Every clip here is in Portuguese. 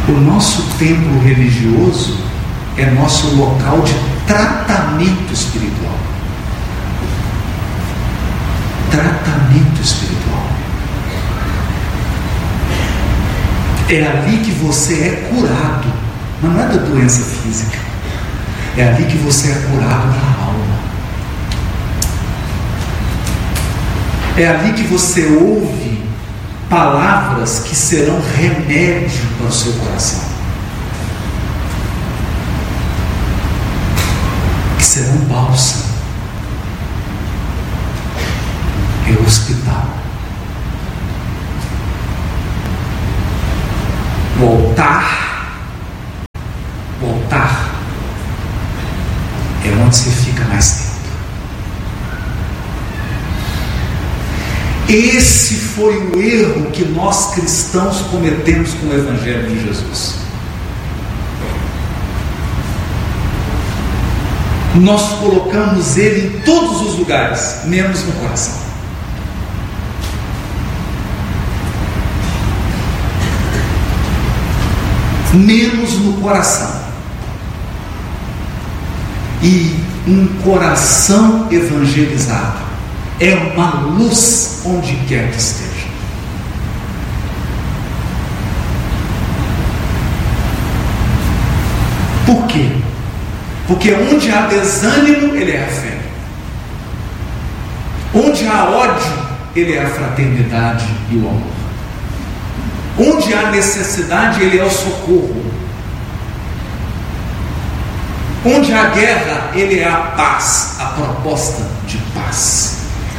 O nosso templo religioso é nosso local de tratamento espiritual. Tratamento espiritual. É ali que você é curado, mas não é da doença física. É ali que você é curado da alma. É ali que você ouve palavras que serão remédio para o seu coração, que serão bálsamo. É o hospital. O altar é onde você fica mais tempo. Esse foi o erro que nós cristãos cometemos com o Evangelho de Jesus. Nós colocamos ele em todos os lugares, menos no coração. Menos no coração. E um coração evangelizado é uma luz onde quer que esteja. Por quê? Porque onde há desânimo, ele é a fé. Onde há ódio, ele é a fraternidade e o amor. Onde há necessidade, ele é o socorro. Onde há guerra, ele é a paz, a proposta de paz.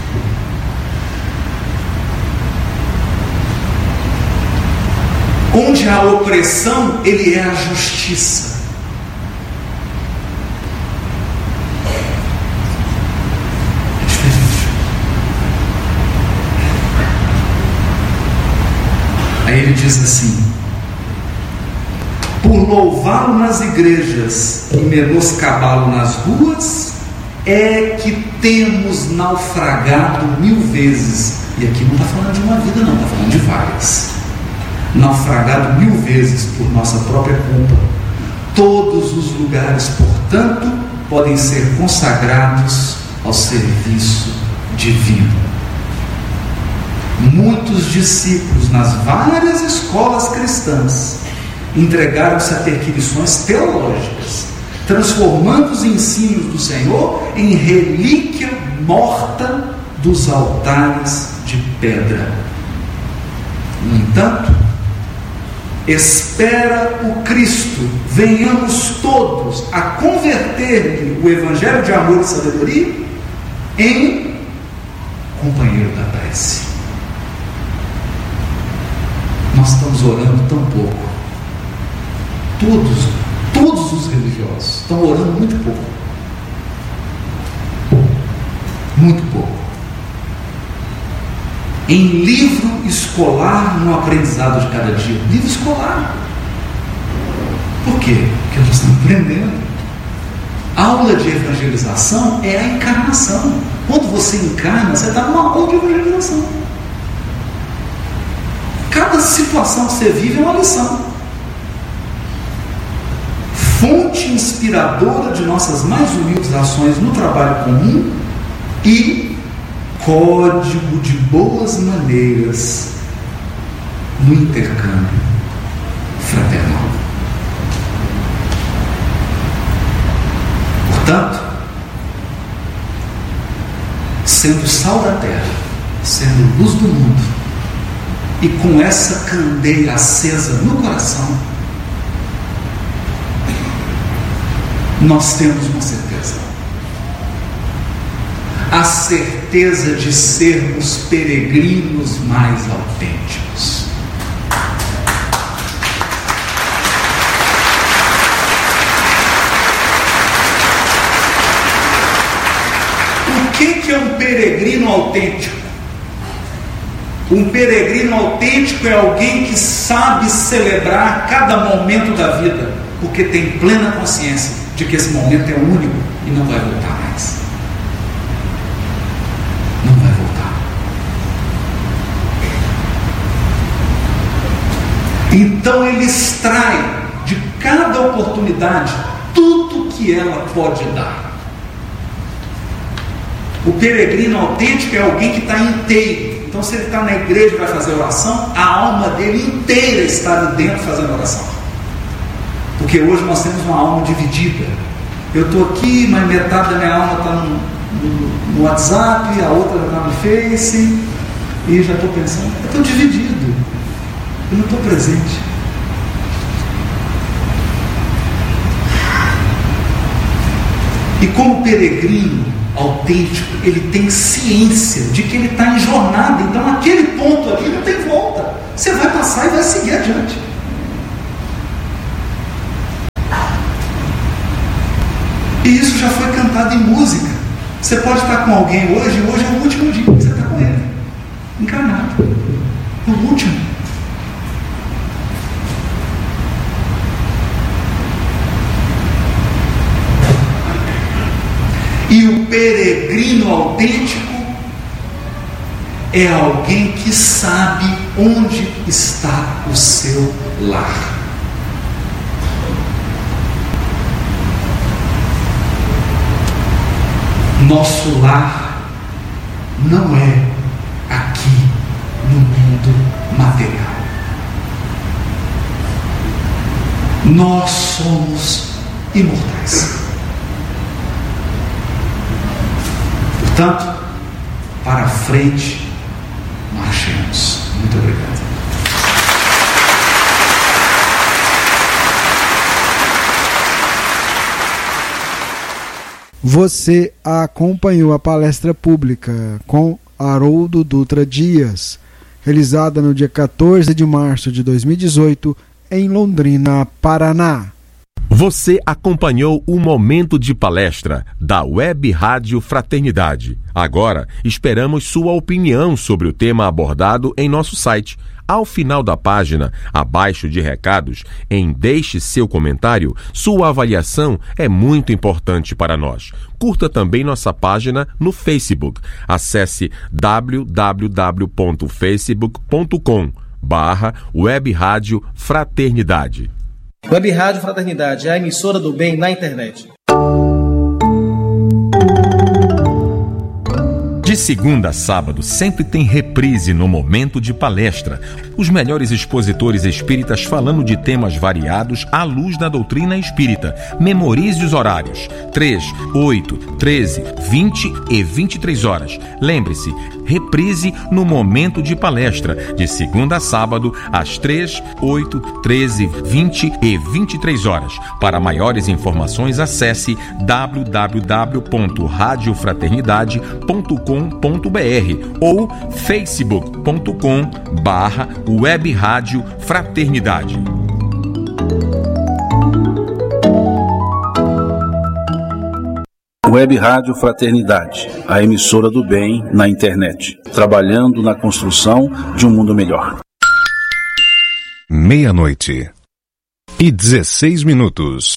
Onde há opressão, ele é a justiça. É diferente. Aí ele diz assim: por louvá-lo nas igrejas e menoscabá-lo nas ruas, é que temos naufragado 1000 vezes. E aqui não está falando de uma vida, não, está falando de várias. Naufragado 1000 vezes por nossa própria culpa. Todos os lugares, portanto, podem ser consagrados ao serviço divino. Muitos discípulos nas várias escolas cristãs entregaram-se a perquisições teológicas, transformando os ensinos do Senhor em relíquia morta dos altares de pedra. No entanto, espera o Cristo, venhamos todos a converter o Evangelho de amor e sabedoria em companheiro da prece. Nós estamos orando tão pouco. Todos os religiosos estão orando muito pouco. Muito pouco. Em livro escolar no aprendizado de cada dia. Livro escolar. Por quê? Porque nós estamos aprendendo. Aula de evangelização é a encarnação. Quando você encarna, você está numa aula de evangelização. Cada situação que você vive é uma lição. Fonte inspiradora de nossas mais humildes ações no trabalho comum e código de boas maneiras no intercâmbio fraternal. Portanto, sendo sal da terra, sendo luz do mundo, e com essa candeia acesa no coração, nós temos uma certeza. A certeza de sermos peregrinos mais autênticos. O que é um peregrino autêntico? Um peregrino autêntico é alguém que sabe celebrar cada momento da vida, porque tem plena consciência de que esse momento é único e não vai voltar mais. Não vai voltar. Então ele extrai cada oportunidade tudo que ela pode dar. O peregrino autêntico é alguém que está inteiro. Então, se ele está na igreja e vai fazer oração, a alma dele inteira está ali dentro fazendo oração. Porque hoje nós temos uma alma dividida. Eu estou aqui, mas metade da minha alma está no WhatsApp, a outra está no Face, e já estou pensando, eu estou dividido, eu não estou presente. E como peregrino autêntico, ele tem ciência de que ele está em jornada, então aquele ponto ali não tem volta, você vai passar e vai seguir adiante. E isso já foi cantado em música. Você pode estar com alguém hoje é o último dia que você está com ele, encarnado, o último. E o peregrino autêntico é alguém que sabe onde está o seu lar. Nosso lar não é aqui no mundo material. Nós somos imortais. Portanto, para frente, marchemos. Muito obrigado. Você acompanhou a palestra pública com Haroldo Dutra Dias, realizada no dia 14 de março de 2018, em Londrina, Paraná. Você acompanhou o momento de palestra da Web Rádio Fraternidade. Agora, esperamos sua opinião sobre o tema abordado em nosso site. Ao final da página, abaixo de recados, em Deixe seu comentário, sua avaliação é muito importante para nós. Curta também nossa página no Facebook. Acesse www.facebook.com/Web Rádio Fraternidade. Web Rádio Fraternidade, a emissora do bem na internet. De segunda a sábado, sempre tem reprise no momento de palestra. Os melhores expositores espíritas falando de temas variados à luz da doutrina espírita. Memorize os horários: 3, 8, 13, 20 e 23 horas. Lembre-se, reprise no momento de palestra, de segunda a sábado, às 3, 8, 13, 20 e 23 horas. Para maiores informações, acesse www.radiofraternidade.com.br ou facebook.com/Web Rádio Fraternidade. Web Rádio Fraternidade, a emissora do bem na internet, trabalhando na construção de um mundo melhor. 00:16.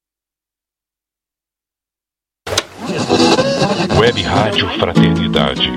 Web Rádio Fraternidade.